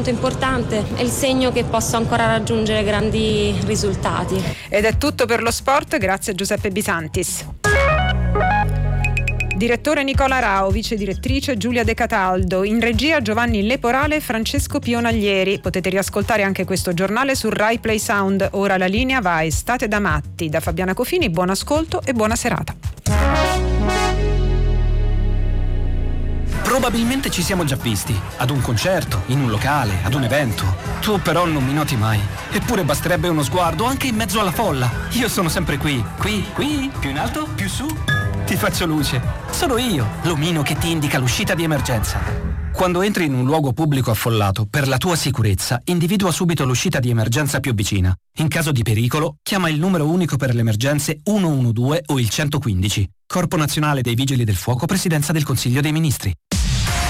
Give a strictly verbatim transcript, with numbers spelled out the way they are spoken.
momento importante, è il segno che posso ancora raggiungere grandi risultati. Ed è tutto per lo sport, grazie a Giuseppe Bisantis. Direttore Nicola Rao, vice direttrice Giulia De Cataldo, in regia Giovanni Leporale e Francesco Pionaglieri. Potete riascoltare anche questo giornale su Rai Play Sound. Ora la linea va a Estate da matti. Da Fabiana Cofini, buon ascolto e buona serata. Probabilmente ci siamo già visti, ad un concerto, in un locale, ad un evento. Tu però non mi noti mai. Eppure basterebbe uno sguardo anche in mezzo alla folla. Io sono sempre qui, qui, qui, più in alto, più su. Ti faccio luce. Sono io, l'omino che ti indica l'uscita di emergenza. Quando entri in un luogo pubblico affollato, per la tua sicurezza, individua subito l'uscita di emergenza più vicina. In caso di pericolo, chiama il numero unico per le emergenze uno uno due o il centoquindici. Corpo Nazionale dei Vigili del Fuoco, Presidenza del Consiglio dei Ministri.